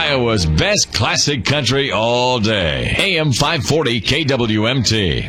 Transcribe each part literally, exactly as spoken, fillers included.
Iowa's best classic country all day. A M five forty K W M T.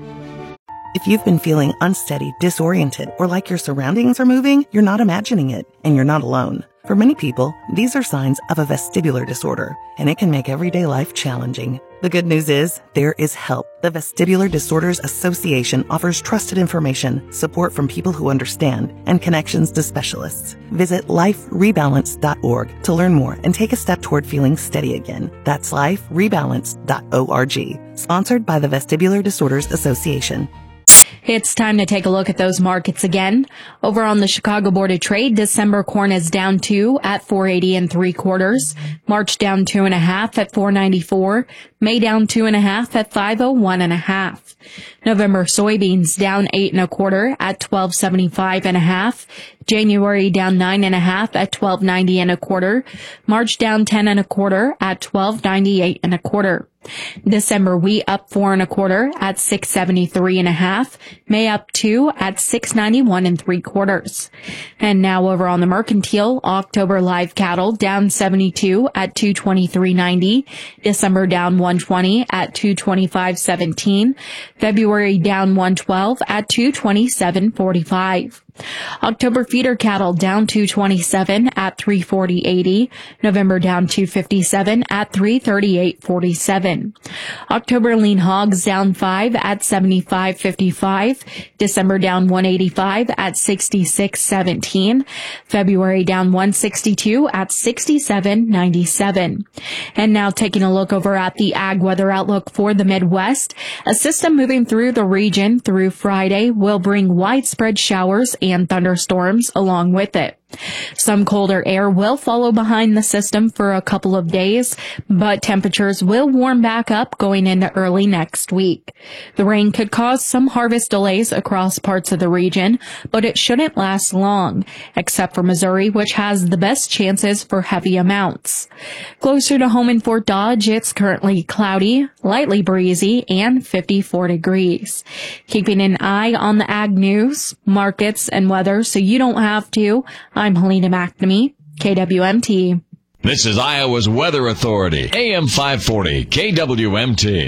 If you've been feeling unsteady, disoriented, or like your surroundings are moving, you're not imagining it, and you're not alone. For many people, these are signs of a vestibular disorder, and it can make everyday life challenging. The good news is, there is help. The Vestibular Disorders Association offers trusted information, support from people who understand, and connections to specialists. Visit life rebalance dot org to learn more and take a step toward feeling steady again. That's life rebalance dot org. Sponsored by the Vestibular Disorders Association. It's time to take a look at those markets again. Over on the Chicago Board of Trade, December corn is down two at four eighty and three quarters. March down two and a half at four ninety-four. May down two and a half at five oh one and a half. November soybeans down eight and a quarter at twelve seventy-five and a half. January down nine and a half at twelve ninety and a quarter. March down ten and a quarter at twelve ninety-eight and a quarter. December wheat up four and a quarter at six seventy-three and a half. May up two at six ninety-one and three quarters. And now over on the mercantile, October live cattle down seventy-two at two twenty-three ninety. December down one twenty at two twenty-five seventeen. February down one twelve at two twenty-seven forty-five. October feeder cattle down two twenty-seven at three forty eighty. November down two fifty-seven at three thirty-eight forty-seven. October lean hogs down five at seventy-five fifty-five. December down one eighty-five at sixty-six seventeen. February down one sixty-two at sixty-seven ninety-seven. And now taking a look over at the ag weather outlook for the Midwest. A system moving through the region through Friday will bring widespread showers and thunderstorms along with it. Some colder air will follow behind the system for a couple of days, but temperatures will warm back up going into early next week. The rain could cause some harvest delays across parts of the region, but it shouldn't last long, except for Missouri, which has the best chances for heavy amounts. Closer to home in Fort Dodge, it's currently cloudy, lightly breezy, and fifty-four degrees. Keeping an eye on the ag news, markets, and weather so you don't have to, I'm Helena McNamee, K W M T. This is Iowa's Weather Authority, A M five forty, K W M T.